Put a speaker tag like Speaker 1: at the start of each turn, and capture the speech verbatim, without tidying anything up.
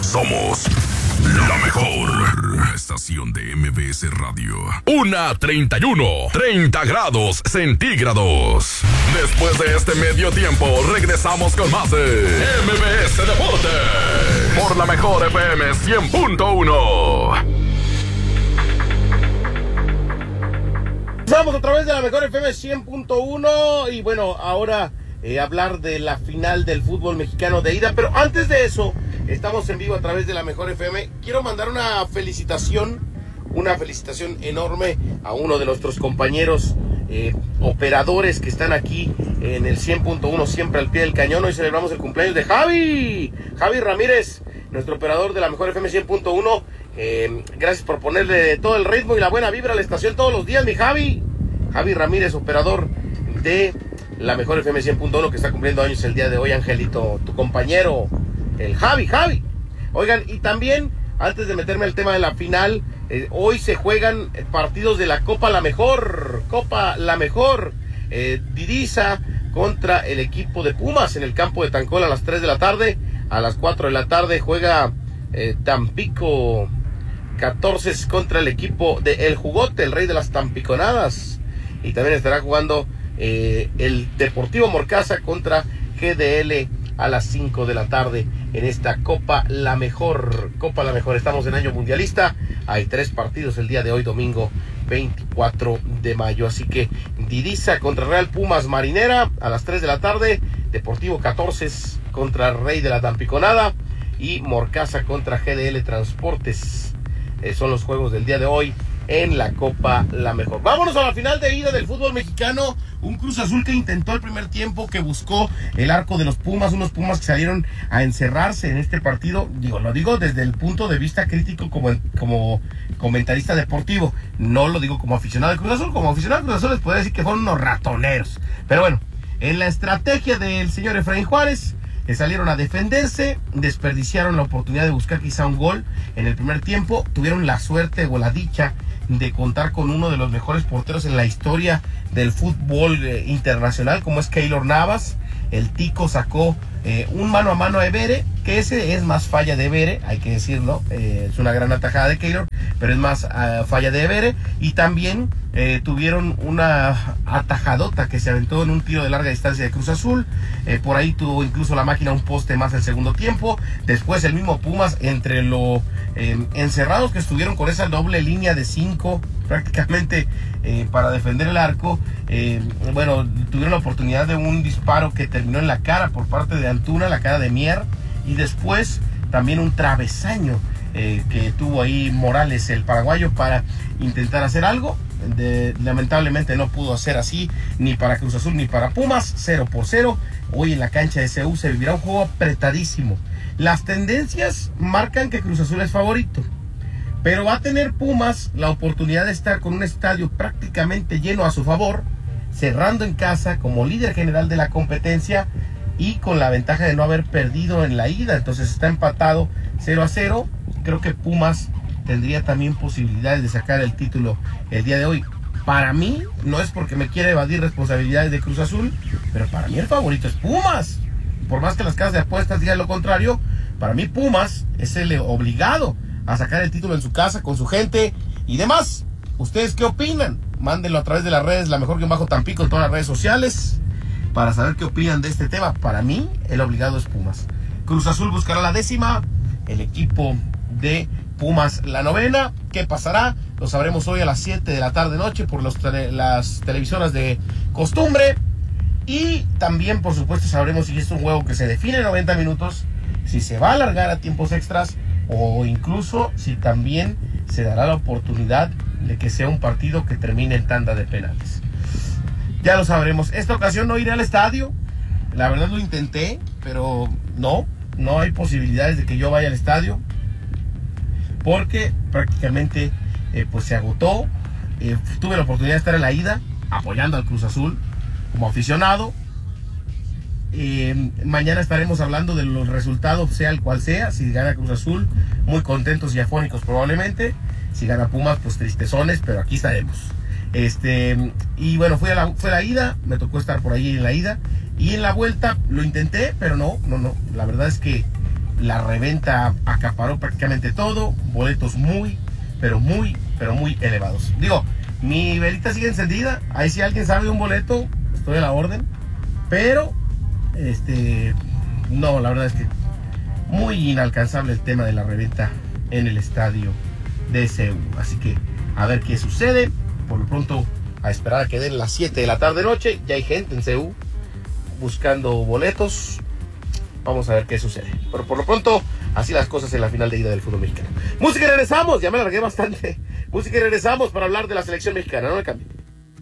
Speaker 1: Somos la mejor estación de M B S Radio. Una treinta y uno, treinta grados centígrados. Después de este medio tiempo, regresamos con más de M B S Deportes. Por la mejor F M cien punto uno.
Speaker 2: Estamos a través de la mejor F M cien punto uno. Y bueno, ahora eh, hablar de la final del fútbol mexicano de ida. Pero antes de eso, estamos en vivo a través de la mejor F M. Quiero mandar una felicitación, una felicitación enorme a uno de nuestros compañeros eh, operadores que están aquí en el cien punto uno, siempre al pie del cañón. Hoy celebramos el cumpleaños de Javi, Javi Ramírez, nuestro operador de la mejor F M cien punto uno. Eh, gracias por ponerle todo el ritmo y la buena vibra a la estación todos los días, mi Javi. Javi Ramírez, operador de la mejor F M cien punto uno, que está cumpliendo años el día de hoy, Angelito, tu compañero, el Javi, Javi. Oigan, y también, antes de meterme al tema de la final, eh, hoy se juegan partidos de la Copa La Mejor, Copa La Mejor, eh, Diriza contra el equipo de Pumas en el campo de Tancol a las tres de la tarde, a las cuatro de la tarde juega eh, Tampico catorce contra el equipo de El Jugote, el rey de las tampiconadas, y también estará jugando eh, el Deportivo Morcasa contra G D L a las cinco de la tarde en esta Copa La Mejor. Copa La Mejor, estamos en año mundialista, hay tres partidos el día de hoy, domingo veinticuatro de mayo, así que Diriza contra Real Pumas Marinera a las tres de la tarde, Deportivo catorce contra Rey de la Tampiconada y Morcasa contra G D L Transportes. Eh, son los juegos del día de hoy en la Copa La Mejor. Vámonos a la final de ida del fútbol mexicano. Un Cruz Azul que intentó el primer tiempo, que buscó el arco de los Pumas, unos Pumas que salieron a encerrarse en este partido. Digo, lo digo desde el punto de vista crítico como, como comentarista deportivo. No lo digo como aficionado de Cruz Azul. Como aficionado de Cruz Azul les puedo decir que fueron unos ratoneros. Pero bueno, en la estrategia del señor Efraín Juárez, que salieron a defenderse, desperdiciaron la oportunidad de buscar quizá un gol en el primer tiempo, tuvieron la suerte o la dicha de contar con uno de los mejores porteros en la historia del fútbol eh, internacional, como es Keylor Navas. El Tico sacó eh, un mano a mano a Evere, que ese es más falla de Evere, hay que decirlo, eh, es una gran atajada de Keylor, pero es más uh, falla de Evere. Y también eh, tuvieron una atajadota que se aventó en un tiro de larga distancia de Cruz Azul. Eh, por ahí tuvo incluso la máquina un poste más el segundo tiempo. Después el mismo Pumas, entre lo eh, encerrados que estuvieron con esa doble línea de cinco prácticamente eh, para defender el arco, eh, bueno, tuvieron la oportunidad de un disparo que terminó en la cara por parte de Antuna, la cara de Mier, y después también un travesaño eh, que tuvo ahí Morales, el paraguayo, para intentar hacer algo. De, lamentablemente no pudo hacer así, ni para Cruz Azul ni para Pumas. Cero por cero. Hoy en la cancha de C U se vivirá un juego apretadísimo. Las tendencias marcan que Cruz Azul es favorito, pero va a tener Pumas la oportunidad de estar con un estadio prácticamente lleno a su favor, cerrando en casa como líder general de la competencia y con la ventaja de no haber perdido en la ida. Entonces está empatado cero a cero. Creo que Pumas tendría también posibilidades de sacar el título el día de hoy. Para mí, no es porque me quiera evadir responsabilidades de Cruz Azul, pero para mí el favorito es Pumas. Por más que las casas de apuestas digan lo contrario, para mí Pumas es el obligado a sacar el título en su casa, con su gente y demás. ¿Ustedes qué opinan? Mándenlo a través de las redes, la mejor guión bajo Tampico, en todas las redes sociales, para saber qué opinan de este tema. Para mí, el obligado es Pumas. Cruz Azul buscará la décima, el equipo de Pumas la novena. ¿Qué pasará? Lo sabremos hoy a las siete de la tarde noche por los tele, las televisoras de costumbre. Y también, por supuesto, sabremos si es un juego que se define en noventa minutos, si se va a alargar a tiempos extras, o incluso si también se dará la oportunidad de que sea un partido que termine en tanda de penales. Ya lo sabremos. Esta ocasión no iré al estadio. La verdad lo intenté, pero no, no hay posibilidades de que yo vaya al estadio, porque prácticamente eh, pues se agotó. Eh, tuve la oportunidad de estar en la ida apoyando al Cruz Azul como aficionado. Eh, mañana estaremos hablando de los resultados, sea el cual sea. Si gana Cruz Azul, muy contentos y afónicos probablemente. Si gana Pumas, pues tristezones, pero aquí estaremos. Este, y bueno, fui a la, fue la ida, me tocó estar por ahí en la ida. Y en la vuelta lo intenté, pero no, no, no. La verdad es que la reventa acaparó prácticamente todo, boletos muy, pero muy, pero muy elevados. Digo, mi velita sigue encendida, ahí si alguien sabe de un boleto, estoy a la orden, pero, este, no, la verdad es que muy inalcanzable el tema de la reventa en el estadio de C U. Así que a ver qué sucede. Por lo pronto a esperar a que den las siete de la tarde noche. Ya hay gente en C U buscando boletos. Vamos a ver qué sucede. Pero por lo pronto así las cosas en la final de ida del fútbol mexicano. Música y regresamos. Ya me alargué bastante. Música y regresamos para hablar de la selección mexicana. No me cambie.